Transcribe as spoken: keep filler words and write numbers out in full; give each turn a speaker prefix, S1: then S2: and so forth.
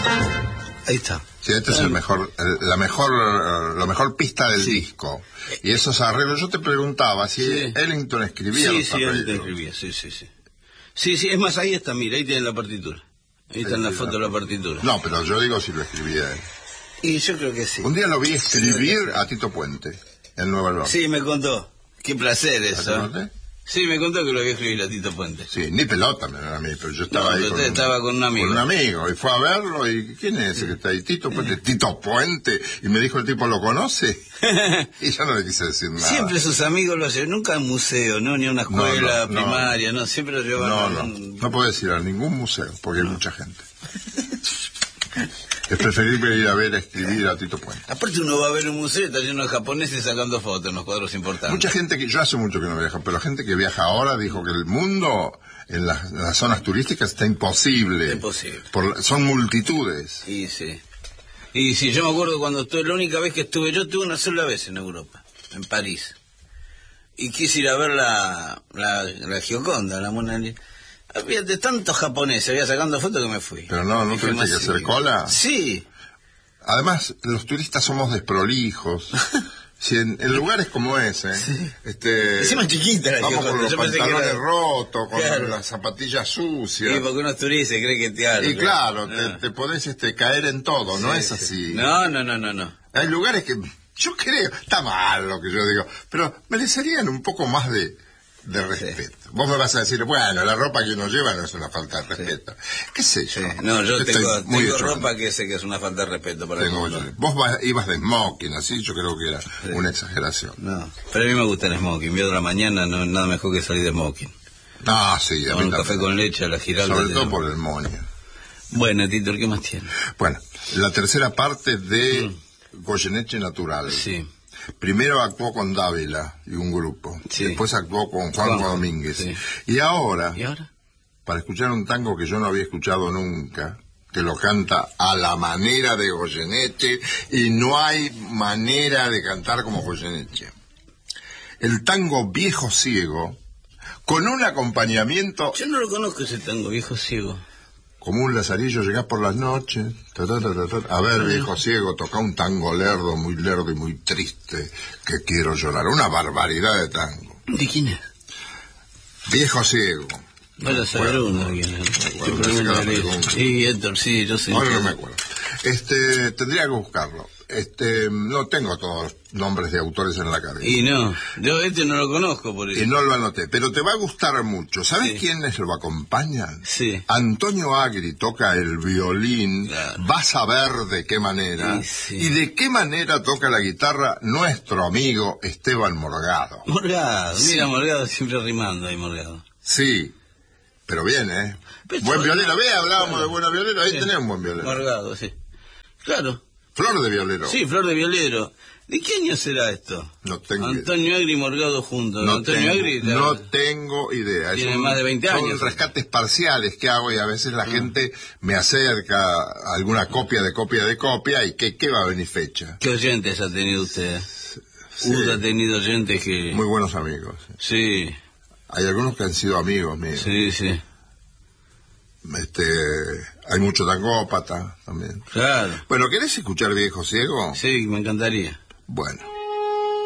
S1: Ahí está.
S2: Sí, este es el mejor, el, la mejor, lo mejor pista del sí. disco. Y esos arreglos, yo te preguntaba si sí. Ellington escribía
S1: sí,
S2: los
S1: sí,
S2: arreglos.
S1: Ellington escribía, sí, sí, sí. Sí, sí, es más, ahí está, mira, ahí tienen la partitura. Ahí está en la foto de la partitura.
S2: No, pero yo digo si lo escribía él.
S1: Y yo creo que sí.
S2: Un día lo vi escribir sí, a Tito Puente, en Nueva York.
S1: Sí, me contó. Qué placer eso.
S2: ¿A Puente?
S1: Sí, me contó que lo había escrito a Tito Puente.
S2: Sí, ni pelota me era a mí, pero yo estaba
S1: no,
S2: ahí
S1: pero
S2: con,
S1: usted
S2: un,
S1: estaba con un amigo.
S2: Con un amigo, y fue a verlo, y ¿quién es ese que está ahí? Tito Puente, Tito Puente, y me dijo el tipo, ¿lo conoce? Y yo no le quise decir nada.
S1: Siempre sus amigos lo hacen, nunca a un museo, ¿no? Ni a una escuela no, no, primaria, no, no, siempre lo llevan
S2: no,
S1: a
S2: no,
S1: un...
S2: no puedes ir a ningún museo, porque no. hay mucha gente. Es preferible ir a ver a escribir a Tito Puente.
S1: Aparte uno va a ver un museo y está lleno de japoneses sacando fotos en los cuadros importantes.
S2: Mucha gente que, yo hace mucho que no viajo, pero gente que viaja ahora dijo que el mundo en las, en las zonas turísticas está imposible.
S1: Es imposible.
S2: Por, son multitudes.
S1: Y sí. Y sí, yo me acuerdo cuando estuve, la única vez que estuve, yo estuve una sola vez en Europa, en París. Y quise ir a ver la, la, la Gioconda, la Mona Lisa. Había de tantos japoneses, había sacando fotos que me fui.
S2: Pero no, ¿no tuviste que hacer cola?
S1: Sí.
S2: Además, los turistas somos desprolijos. Si en, en lugares como ese,
S1: sí.
S2: este...
S1: Encima chiquita la
S2: vamos con los
S1: yo
S2: pantalones
S1: era...
S2: rotos, con
S1: claro.
S2: las zapatillas sucias.
S1: Sí, porque uno es turista y cree que te habla.
S2: Y claro, no. te, te podés este, caer en todo, sí, no es así.
S1: Sí. No, no, no, no, no.
S2: Hay lugares que, yo creo, está mal lo que yo digo, pero merecerían un poco más de... de respeto. Sí. Vos me vas a decir, bueno, la ropa que uno lleva no es una falta de respeto. Sí. ¿Qué sé yo?
S1: Sí. No, yo
S2: Estoy
S1: tengo,
S2: muy
S1: tengo ropa que sé que es una falta de respeto para
S2: tengo
S1: el mundo.
S2: Vos vas, ibas de smoking, así, yo creo que era sí. una exageración.
S1: No, pero a mí me gusta el smoking. Veo de la mañana, no nada mejor que salir de smoking.
S2: Ah, sí, a
S1: Con
S2: mí
S1: un café con leche a la Giralda.
S2: Sobre todo por el moño.
S1: Bueno, Tito, ¿qué más tiene?
S2: Bueno, la tercera parte de mm. Goyeneche Natural.
S1: Sí.
S2: Primero actuó con Dávila y un grupo. Sí. Después actuó con Juanjo Juan, Domínguez. Sí. Y ahora,
S1: ¿Y ahora,
S2: para escuchar un tango que yo no había escuchado nunca, que lo canta a la manera de Goyeneche, y no hay manera de cantar como Goyeneche. El tango Viejo Ciego, con un acompañamiento...
S1: Yo no lo conozco ese tango, Viejo Ciego.
S2: Como un lazarillo, llegás por las noches, ta, ta, ta, ta, ta. A ver, viejo ciego, toca un tango lerdo, muy lerdo y muy triste, que quiero llorar. Una barbaridad de tango.
S1: ¿De quién es?
S2: Viejo ciego.
S1: Vaya a saber uno. Sí, Héctor, sí, yo sé.
S2: Ahora no me acuerdo. Este, tendría que buscarlo. Este, no tengo todos los nombres de autores en la cabeza.
S1: Y no, yo este no lo conozco por eso.
S2: Y no lo anoté, pero te va a gustar mucho. ¿Sabes sí. quiénes lo acompañan?
S1: Sí.
S2: Antonio Agri toca el violín, claro. Vas a ver de qué manera,
S1: sí, sí.
S2: y de qué manera toca la guitarra nuestro amigo Esteban Morgado.
S1: Morgado, sí. Mira, Morgado siempre rimando ahí, Morgado.
S2: Sí, pero bien, ¿eh? Pero buen violero, ve, hablábamos claro. de buenos violeros, ahí sí. tenés un buen violero.
S1: Morgado, sí. Claro.
S2: Flor de violero.
S1: Sí, Flor de violero. ¿De qué año será esto?
S2: No tengo
S1: Antonio idea. Agri y Morgado juntos.
S2: No
S1: Antonio
S2: tengo,
S1: Agri.
S2: La... No tengo idea.
S1: Tiene
S2: son,
S1: más de veinte años.
S2: Son rescates parciales que hago y a veces la ah. gente me acerca alguna copia de copia de copia y ¿qué, qué va a venir fecha?
S1: ¿Qué oyentes ha tenido usted? Sí. Usted ha tenido oyentes que...
S2: Muy buenos amigos.
S1: Sí.
S2: Hay algunos que han sido amigos míos.
S1: Sí, sí.
S2: Este, hay mucho tangópata también.
S1: Claro.
S2: Bueno, ¿querés escuchar Viejo Ciego?
S1: Sí, me encantaría.
S2: Bueno.